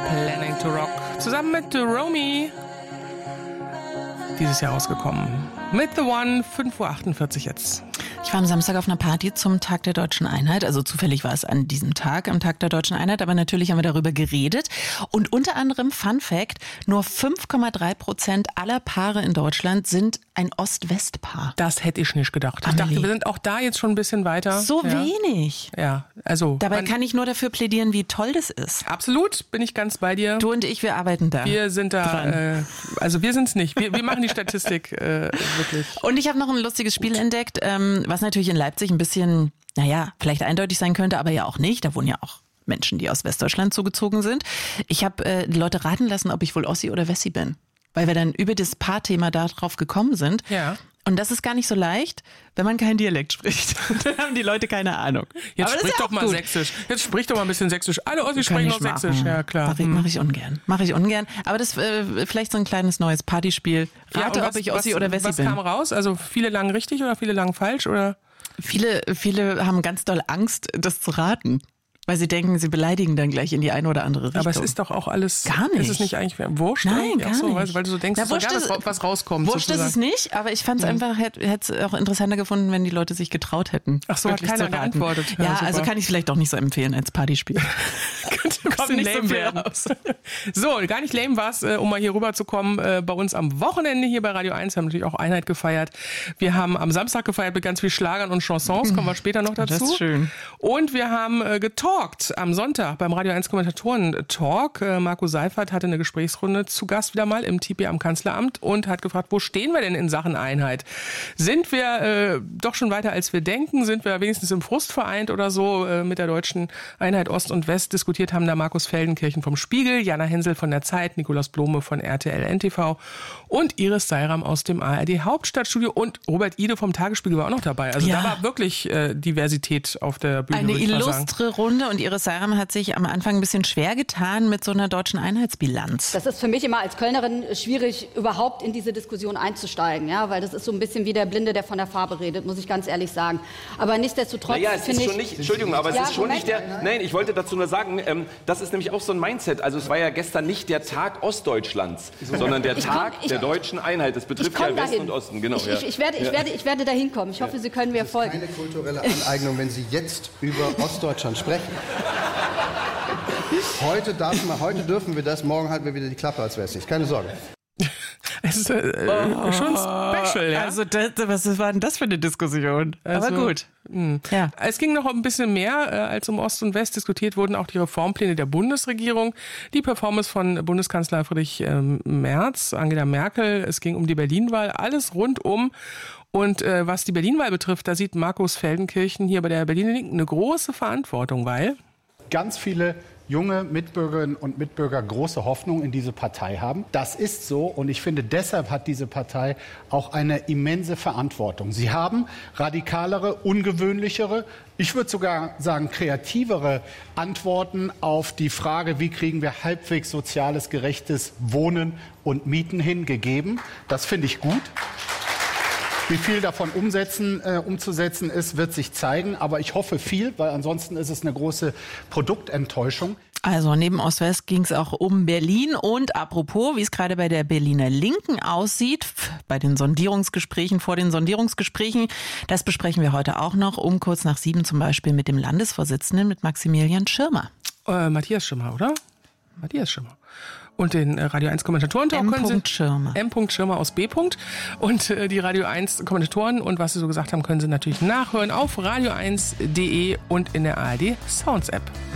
Planning to Rock. Zusammen mit Romy. Dieses Jahr rausgekommen. Mit The One, 5:48 Uhr jetzt. Ich war am Samstag auf einer Party zum Tag der Deutschen Einheit. Also zufällig war es an diesem Tag, am Tag der Deutschen Einheit. Aber natürlich haben wir darüber geredet. Und unter anderem, Fun Fact, nur 5,3% aller Paare in Deutschland sind ein Ost-West-Paar. Das hätte ich nicht gedacht. Ich dachte, wir sind auch da jetzt schon ein bisschen weiter. So wenig. Ja, also. Dabei kann ich nur dafür plädieren, wie toll das ist. Absolut, bin ich ganz bei dir. Du und ich, wir arbeiten da. Wir sind da, also wir sind es nicht. Wir machen die Statistik wirklich. Und ich habe noch ein lustiges Spiel entdeckt, was natürlich in Leipzig ein bisschen, vielleicht eindeutig sein könnte, aber ja auch nicht. Da wohnen ja auch Menschen, die aus Westdeutschland zugezogen sind. Ich habe die Leute raten lassen, ob ich wohl Ossi oder Wessi bin. Weil wir dann über das Paarthema da drauf gekommen sind. Ja. Und das ist gar nicht so leicht, wenn man keinen Dialekt spricht. Dann haben die Leute keine Ahnung. Jetzt sprich doch mal Sächsisch. Jetzt sprich doch mal ein bisschen Sächsisch. Alle Ossis sprechen noch Sächsisch. Ja, klar. Mach ich ungern. Aber das vielleicht so ein kleines neues Partyspiel. Rate, ob ich Ossi oder Wessi bin. Was kam raus? Also viele lagen richtig oder viele lagen falsch? Oder? Viele haben ganz doll Angst, das zu raten. Weil sie denken, sie beleidigen dann gleich in die eine oder andere Richtung. Aber es ist doch auch alles... Gar nicht. Ist es nicht eigentlich wurscht? Nein, gar nicht. Weil du so denkst, was rauskommt. Wurscht ist es nicht, aber ich fand es einfach, hätte es auch interessanter gefunden, wenn die Leute sich getraut hätten. Ach so, hat keiner geantwortet. Ja, also kann ich vielleicht doch nicht so empfehlen als Partyspiel. Kommt nicht so viel raus. So, gar nicht lame war es, um mal hier rüber zu kommen. Bei uns am Wochenende hier bei Radio 1 haben wir natürlich auch Einheit gefeiert. Wir haben am Samstag gefeiert mit ganz viel Schlagern und Chansons, kommen wir später noch dazu. Das ist schön. Und wir haben getalkt am Sonntag beim Radio 1 Kommentatoren-Talk. Marco Seifert hatte eine Gesprächsrunde zu Gast wieder mal im TP am Kanzleramt und hat gefragt, wo stehen wir denn in Sachen Einheit? Sind wir doch schon weiter, als wir denken? Sind wir wenigstens im Frust vereint oder so mit der deutschen Einheit Ost und West? Diskutiert haben da Markus Feldenkirchen vom Spiegel, Jana Hensel von der Zeit, Nikolaus Blome von RTL NTV und Iris Seiram aus dem ARD Hauptstadtstudio und Robert Ide vom Tagesspiegel war auch noch dabei. Also da war wirklich Diversität auf der Bühne. Eine illustre Runde und Iris Seiram hat sich am Anfang ein bisschen schwer getan mit so einer deutschen Einheitsbilanz. Das ist für mich immer als Kölnerin schwierig, überhaupt in diese Diskussion einzusteigen, ja, weil das ist so ein bisschen wie der Blinde, der von der Farbe redet, muss ich ganz ehrlich sagen. Aber nichtsdestotrotz finde ich... Entschuldigung, aber es ist schon nicht der... Nein, ich wollte dazu nur sagen, das ist nämlich auch so ein Mindset. Also es war ja gestern nicht der Tag Ostdeutschlands, sondern der Tag der deutschen Einheit. Das betrifft ja Westen und Osten. Genau, ich werde dahin kommen. Ich hoffe, Sie können mir folgen. Das ist keine kulturelle Aneignung, wenn Sie jetzt über Ostdeutschland sprechen. Heute dürfen wir das, morgen halten wir wieder die Klappe als Wessis. Keine Sorge. Es ist schon special, ja. Also was war denn das für eine Diskussion? Aber gut. Ja. Es ging noch ein bisschen mehr, als um Ost und West diskutiert wurden, auch die Reformpläne der Bundesregierung, die Performance von Bundeskanzler Friedrich Merz, Angela Merkel, es ging um die Berlin-Wahl, alles rundum. Und was die Berlin-Wahl betrifft, da sieht Markus Feldenkirchen hier bei der Berliner Linken eine große Verantwortung, weil ganz viele junge Mitbürgerinnen und Mitbürger große Hoffnung in diese Partei haben. Das ist so und ich finde, deshalb hat diese Partei auch eine immense Verantwortung. Sie haben radikalere, ungewöhnlichere, ich würde sogar sagen kreativere Antworten auf die Frage, wie kriegen wir halbwegs soziales, gerechtes Wohnen und Mieten hingegeben. Das finde ich gut. Wie viel davon umzusetzen ist, wird sich zeigen. Aber ich hoffe viel, weil ansonsten ist es eine große Produktenttäuschung. Also neben Ost-West ging es auch um Berlin. Und apropos, wie es gerade bei der Berliner Linken aussieht, bei den Sondierungsgesprächen, vor den Sondierungsgesprächen, das besprechen wir heute auch noch, um kurz nach 7 zum Beispiel mit dem Landesvorsitzenden, mit Maximilian Schirmer. Matthias Schirmer, oder? Matthias Schirmer. Und den Radio 1 Kommentatoren-Talk können Sie... Schirmer. M. Schirmer aus B. Und die Radio 1 Kommentatoren und was Sie so gesagt haben, können Sie natürlich nachhören auf radio1.de und in der ARD Sounds App.